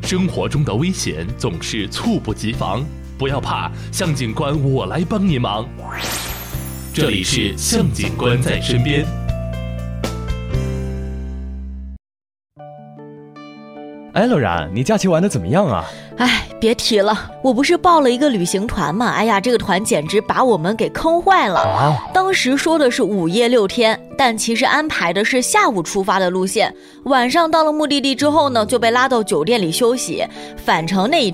生活中的危险总是猝不及防，不要怕，向警官我来帮你忙。这里是向警官在身边。 哎，乐然，你假期玩得怎么样啊？ 别提了，我不是报了一个旅行团嘛，这个团简直把我们给坑坏了。当时说的是5夜6天，但其实安排的是下午出发的路线，晚上到了目的地之后呢，就被拉到酒店里休息。返程那一